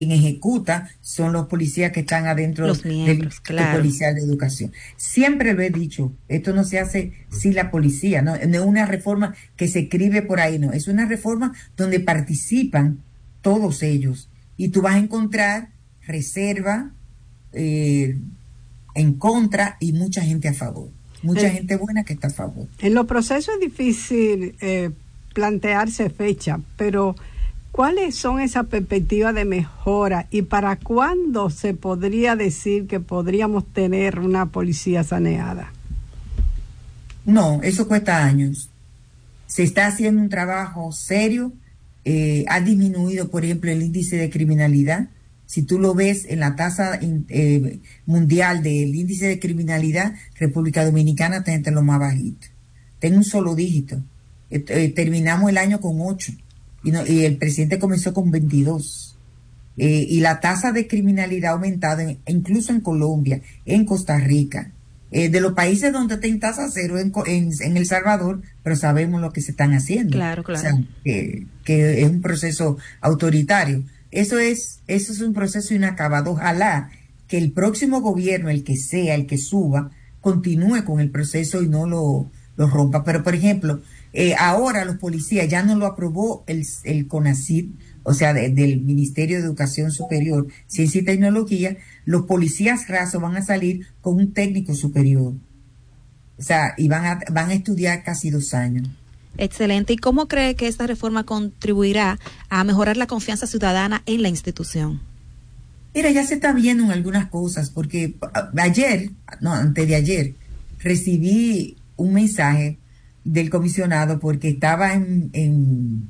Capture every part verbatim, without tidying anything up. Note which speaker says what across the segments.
Speaker 1: quien ejecuta son los policías que están adentro
Speaker 2: Los
Speaker 1: del
Speaker 2: miembros,
Speaker 1: Instituto
Speaker 2: claro.
Speaker 1: Policial de Educación. Siempre lo he dicho, esto no se hace sin la policía, no, no es una reforma que se escribe por ahí, no, es una reforma donde participan todos ellos y tú vas a encontrar reserva eh, en contra y mucha gente a favor, mucha
Speaker 3: Eh,
Speaker 1: gente buena que está a favor.
Speaker 3: En los procesos es difícil eh, plantearse fecha, pero ¿cuáles son esas perspectivas de mejora y para cuándo se podría decir que podríamos tener una policía saneada?
Speaker 1: No, eso cuesta años. Se está haciendo un trabajo serio, eh, ha disminuido, por ejemplo, el índice de criminalidad. Si tú lo ves en la tasa eh, mundial del índice de criminalidad, República Dominicana está entre los más bajitos. Está en un solo dígito. Eh, eh, terminamos el año con ocho y, no, y el presidente comenzó con veintidós. Eh, y la tasa de criminalidad ha aumentado, en, incluso en Colombia, en Costa Rica. Eh, de los países donde está en tasa cero, en, en, en El Salvador, pero sabemos lo que se están haciendo.
Speaker 2: Claro, claro.
Speaker 1: O sea, que, que es un proceso autoritario. Eso es, eso es un proceso inacabado. Ojalá que el próximo gobierno, el que sea, el que suba, continúe con el proceso y no lo, lo rompa. Pero, por ejemplo, eh, ahora los policías ya no lo aprobó el, el CONACYT, o sea, de, del Ministerio de Educación Superior, Ciencia y Tecnología. Los policías rasos van a salir con un técnico superior. O sea, y van a, van a estudiar casi dos años.
Speaker 2: Excelente. ¿Y cómo cree que esta reforma contribuirá a mejorar la confianza ciudadana en la institución?
Speaker 1: Mira, ya se está viendo en algunas cosas, porque ayer, no, antes de ayer, recibí un mensaje del comisionado porque estaba en, en,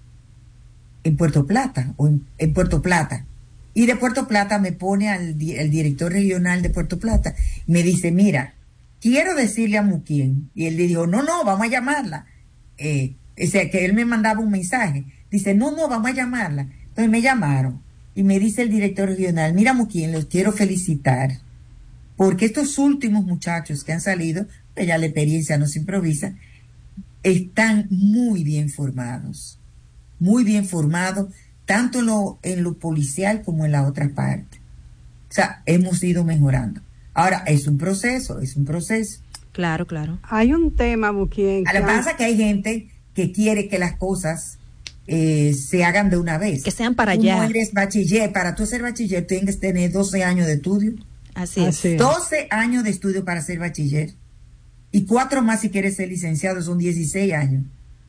Speaker 1: en Puerto Plata, o en, en Puerto Plata, y de Puerto Plata me pone al el director regional de Puerto Plata, y me dice, mira, quiero decirle a Muquien, y él le dijo, no, no, vamos a llamarla. Eh, o sea, que él me mandaba un mensaje, dice, no, no, vamos a llamarla. Entonces me llamaron y me dice el director regional, mira Muquien, los quiero felicitar, porque estos últimos muchachos que han salido, que ya la experiencia no se improvisa, están muy bien formados, muy bien formados, tanto en lo, en lo policial como en la otra parte. O sea, hemos ido mejorando. Ahora, es un proceso, es un proceso.
Speaker 2: Claro, claro.
Speaker 3: Hay un tema, Muquien.
Speaker 1: Lo que pasa es que hay gente que quiere que las cosas eh, se hagan de una vez.
Speaker 2: Que sean para
Speaker 1: tú
Speaker 2: allá.
Speaker 1: No eres bachiller. Para tú ser bachiller tienes que tener doce años de estudio.
Speaker 2: Así es.
Speaker 3: Así es.
Speaker 1: doce años de estudio para ser bachiller. Y cuatro más si quieres ser licenciado, son dieciséis años.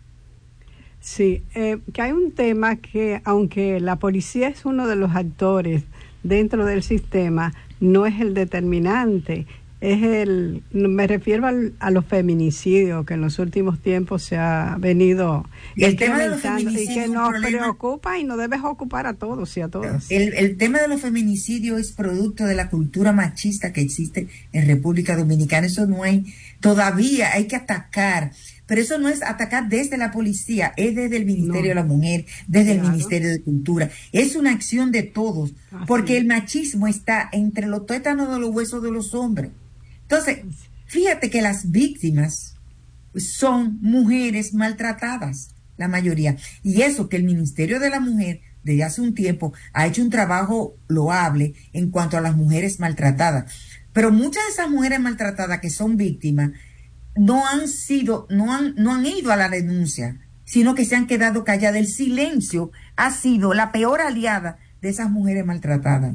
Speaker 3: Sí, eh, que hay un tema que, aunque la policía es uno de los actores dentro del sistema, no es el determinante. Es el, me refiero al, a los feminicidios que en los últimos tiempos se ha venido
Speaker 1: y el tema de los
Speaker 3: y que nos
Speaker 1: problema,
Speaker 3: preocupa y nos debe ocupar a todos y a todas.
Speaker 1: El, el tema de los feminicidios es producto de la cultura machista que existe en República Dominicana. Eso no hay, todavía hay que atacar, pero eso no es atacar desde la policía, es desde el Ministerio no. de la Mujer, desde claro. el Ministerio de Cultura. Es una acción de todos, Así. porque el machismo está entre los tuétanos de los huesos de los hombres. Entonces, fíjate que las víctimas son mujeres maltratadas, la mayoría. Y eso que el Ministerio de la Mujer, desde hace un tiempo, ha hecho un trabajo loable en cuanto a las mujeres maltratadas. Pero muchas de esas mujeres maltratadas que son víctimas no han sido, no han, no han ido a la denuncia, sino que se han quedado calladas. El silencio ha sido la peor aliada de esas mujeres maltratadas.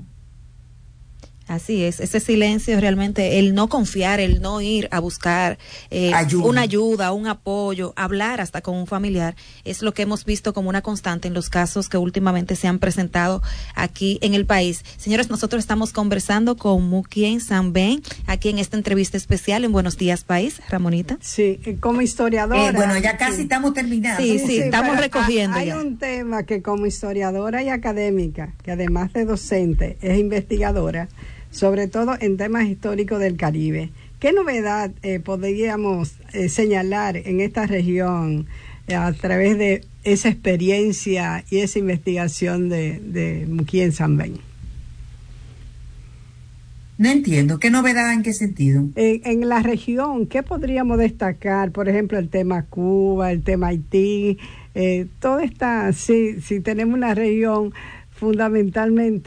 Speaker 2: Así es, ese silencio realmente, el no confiar, el no ir a buscar eh, ayuda. una ayuda, un apoyo, hablar hasta con un familiar, es lo que hemos visto como una constante en los casos que últimamente se han presentado aquí en el país. Señores, nosotros estamos conversando con Muquien Sanben, aquí en esta entrevista especial en Buenos Días País, Ramonita.
Speaker 3: Sí, como historiadora.
Speaker 1: Eh, bueno, ya casi sí. estamos terminando.
Speaker 2: Sí, sí, sí estamos recogiendo
Speaker 3: hay
Speaker 2: ya.
Speaker 3: un tema que como historiadora y académica, que además de docente, es investigadora, sobre todo en temas históricos del Caribe. ¿Qué novedad eh, podríamos eh, señalar en esta región eh, a través de esa experiencia y esa investigación de, de Muquien Sanben?
Speaker 1: No entiendo. ¿Qué novedad en qué sentido?
Speaker 3: En, en la región, ¿qué podríamos destacar? Por ejemplo, el tema Cuba, el tema Haití, eh, todo está, sí, sí tenemos una región fundamentalmente